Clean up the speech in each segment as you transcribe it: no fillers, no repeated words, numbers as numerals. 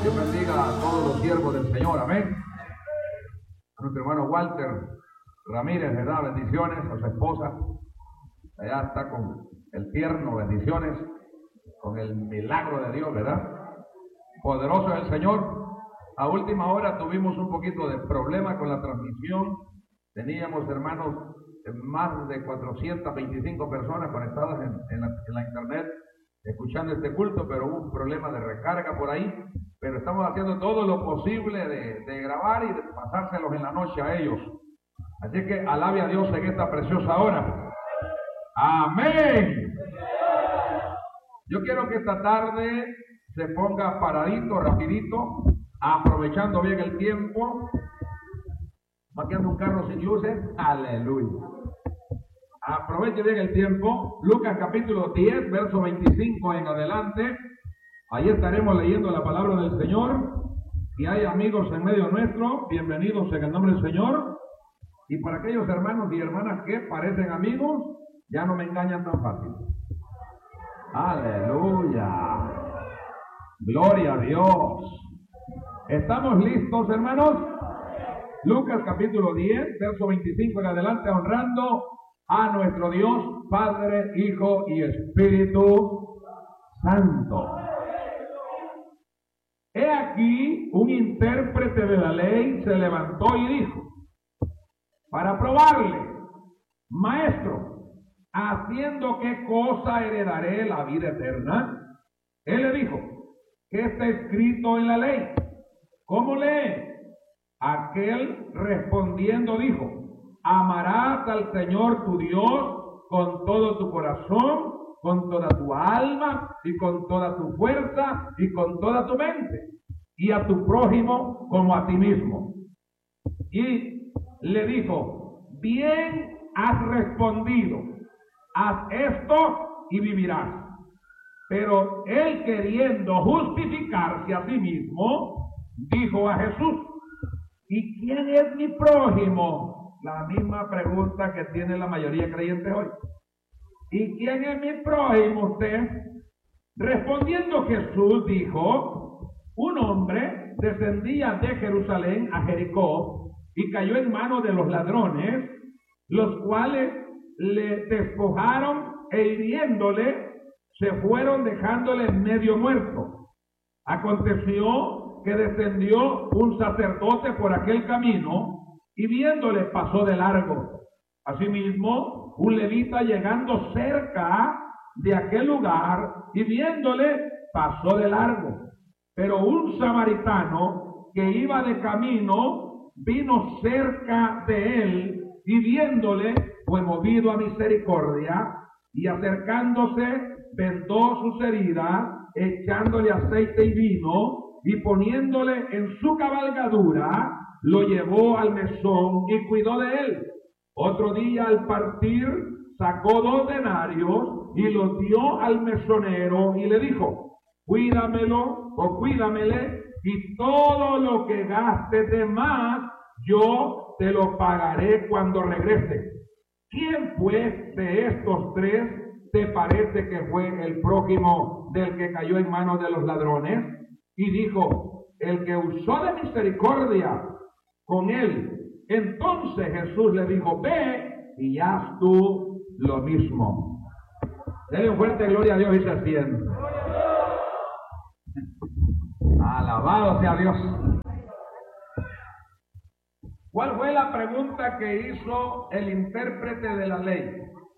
Dios bendiga a todos los siervos del Señor, amén. A nuestro hermano Walter Ramírez, ¿verdad? Bendiciones. A su esposa, allá está con el tierno, bendiciones, con el milagro de Dios, ¿verdad? Poderoso es el Señor. A última hora tuvimos un poquito de problema con la transmisión. Teníamos, hermanos, más de 425 personas conectadas en la internet escuchando este culto, pero hubo un problema de recarga por ahí. Pero estamos haciendo todo lo posible de grabar y de pasárselos en la noche a ellos. Así que alabe a Dios en esta preciosa hora. Amén. Yo quiero que esta tarde se ponga paradito, rapidito, aprovechando bien el tiempo. Maqueando un carro sin luces, aleluya. Aproveche bien el tiempo. Lucas capítulo 10, verso 25 en adelante. Ahí estaremos leyendo la palabra del Señor. Si hay amigos en medio nuestro, bienvenidos en el nombre del Señor. Y para aquellos hermanos y hermanas que parecen amigos, ya no me engañan tan fácil. Aleluya. Gloria a Dios. ¿Estamos listos, hermanos? Lucas capítulo 10, verso 25 en adelante, honrando a nuestro Dios, Padre, Hijo y Espíritu Santo. He aquí, un intérprete de la ley se levantó y dijo, para probarle, maestro, ¿haciendo qué cosa heredaré la vida eterna? Él le dijo, ¿qué está escrito en la ley? ¿Cómo lee? Aquel respondiendo dijo, amarás al Señor tu Dios con todo tu corazón, con toda tu alma y con toda tu fuerza y con toda tu mente, y a tu prójimo como a ti mismo. Y le dijo, bien has respondido, haz esto y vivirás. Pero él, queriendo justificarse a sí mismo, dijo a Jesús, ¿y quién es mi prójimo? La misma pregunta que tiene la mayoría de creyentes hoy. ¿Y quién es mi prójimo usted? Respondiendo Jesús dijo, un hombre descendía de Jerusalén a Jericó y cayó en manos de los ladrones, los cuales le despojaron e hiriéndole se fueron dejándole medio muerto. Aconteció que descendió un sacerdote por aquel camino y viéndole pasó de largo. Asimismo, un levita llegando cerca de aquel lugar y viéndole pasó de largo. Pero un samaritano que iba de camino vino cerca de él y viéndole fue movido a misericordia y acercándose vendó sus heridas, echándole aceite y vino y poniéndole en su cabalgadura, lo llevó al mesón y cuidó de él. Otro día al partir sacó 2 denarios y los dio al mesonero y le dijo, cuídamelo o cuídamele y todo lo que gastes de más yo te lo pagaré cuando regrese. ¿Quién pues de estos 3 te parece que fue el prójimo del que cayó en manos de los ladrones? Y dijo, el que usó de misericordia con él. Entonces Jesús le dijo, ve y haz tú lo mismo. Denle un fuerte gloria a Dios y se siente. Alabado sea Dios. ¿Cuál fue la pregunta que hizo el intérprete de la ley?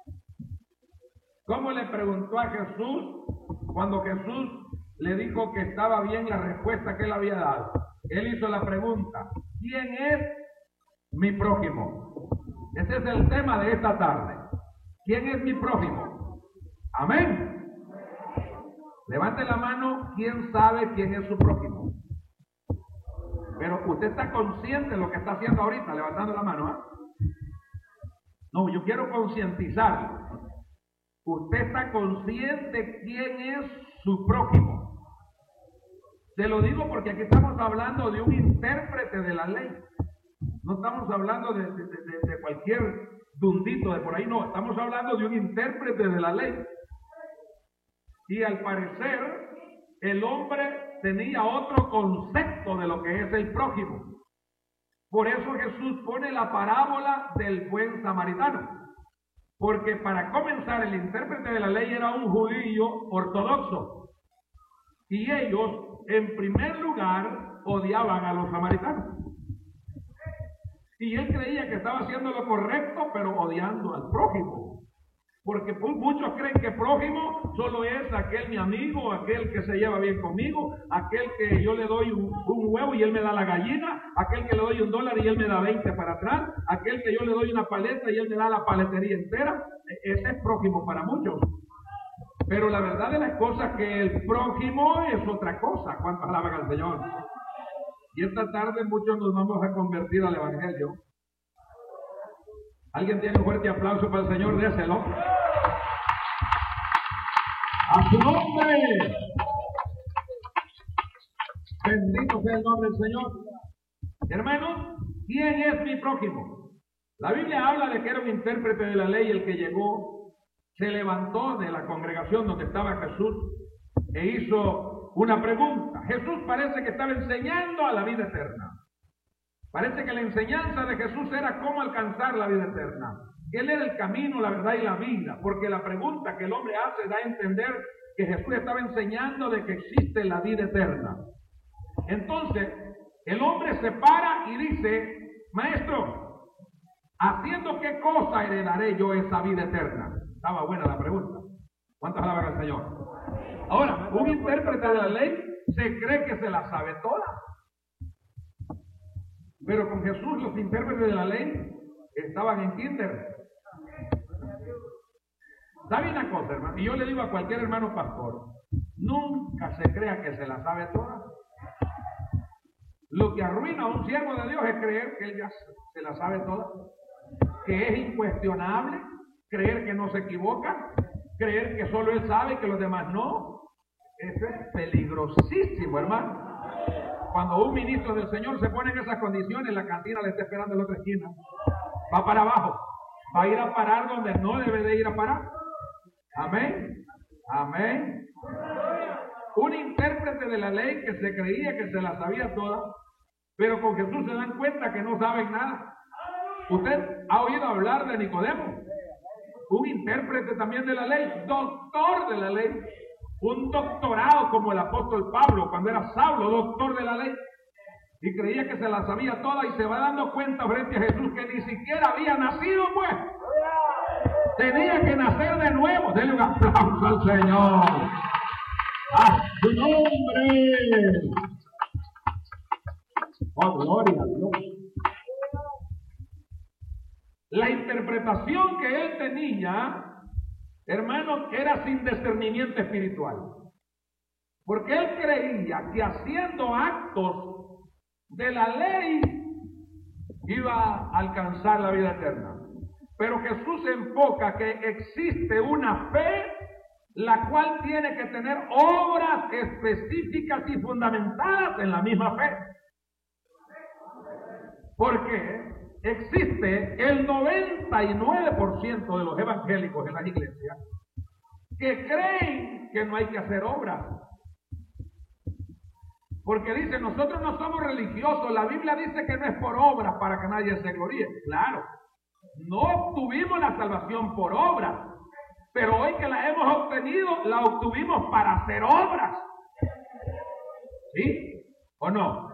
¿Cómo le preguntó a Jesús cuando Jesús le dijo que estaba bien la respuesta que él había dado? Él hizo la pregunta, ¿quién es mi prójimo? Ese es el tema de esta tarde. ¿Quién es mi prójimo? Amén. Levante la mano, ¿quién sabe quién es su prójimo? Pero usted está consciente de lo que está haciendo ahorita, levantando la mano, ¿eh? No, yo quiero concientizarlo. Usted está consciente quién es su prójimo. Se lo digo porque aquí estamos hablando de un intérprete de la ley. No estamos hablando de cualquier dundito de por ahí, no. Estamos hablando de un intérprete de la ley. Y al parecer, el hombre tenía otro concepto de lo que es el prójimo. Por eso Jesús pone la parábola del buen samaritano. Porque para comenzar, el intérprete de la ley era un judío ortodoxo. Y ellos, en primer lugar, odiaban a los samaritanos. Y él creía que estaba haciendo lo correcto, pero odiando al prójimo. Porque muchos creen que prójimo solo es aquel mi amigo, aquel que se lleva bien conmigo, aquel que yo le doy un huevo y él me da la gallina, aquel que le doy $1 y él me da 20 para atrás, aquel que yo le doy una paleta y él me da la paletería entera. Ese es prójimo para muchos. Pero la verdad de las cosas es que el prójimo es otra cosa. ¿Cuántos alaban al Señor? Y esta tarde muchos nos vamos a convertir al Evangelio. ¿Alguien tiene un fuerte aplauso para el Señor? Déselo. ¡A su nombre! Bendito sea el nombre del Señor. Hermanos, ¿quién es mi prójimo? La Biblia habla de que era un intérprete de la ley el que llegó, se levantó de la congregación donde estaba Jesús e hizo una pregunta. Jesús parece que estaba enseñando a la vida eterna. Parece que la enseñanza de Jesús era cómo alcanzar la vida eterna. Él era el camino, la verdad y la vida, porque la pregunta que el hombre hace da a entender que Jesús estaba enseñando de que existe la vida eterna. Entonces, el hombre se para y dice: Maestro, ¿haciendo qué cosa heredaré yo esa vida eterna? Estaba buena la pregunta. ¿Cuántas alaban al Señor? Ahora, un intérprete de la ley se cree que se la sabe toda. Pero con Jesús los intérpretes de la ley estaban en kinder. ¿Sabe una cosa, hermano? Y yo le digo a cualquier hermano pastor, nunca se crea que se la sabe toda. Lo que arruina a un siervo de Dios es creer que él ya se la sabe toda, que es incuestionable, creer que no se equivoca, creer que solo él sabe y que los demás no. Eso es peligrosísimo, hermano. Cuando un ministro del Señor se pone en esas condiciones, la cantina le está esperando en la otra esquina. Va para abajo. Va a ir a parar donde no debe de ir a parar. Amén. Amén. Un intérprete de la ley que se creía que se la sabía toda, pero con Jesús se dan cuenta que no saben nada. Usted ha oído hablar de Nicodemo, un intérprete también de la ley, doctor de la ley. Un doctorado como el apóstol Pablo, cuando era Saulo, doctor de la ley, y creía que se la sabía toda, y se va dando cuenta frente a Jesús que ni siquiera había nacido, pues. Tenía que nacer de nuevo. Denle un aplauso al Señor. ¡A su nombre! ¡Oh, gloria a Dios! La interpretación que él tenía, hermanos, era sin discernimiento espiritual. Porque él creía que haciendo actos de la ley iba a alcanzar la vida eterna. Pero Jesús enfoca que existe una fe la cual tiene que tener obras específicas y fundamentadas en la misma fe. Porque existe el 99% de los evangélicos en las iglesias que creen que no hay que hacer obras. Porque dicen, nosotros no somos religiosos, la Biblia dice que no es por obras para que nadie se gloríe. Claro, no obtuvimos la salvación por obras, pero hoy que la hemos obtenido, la obtuvimos para hacer obras. ¿Sí o no?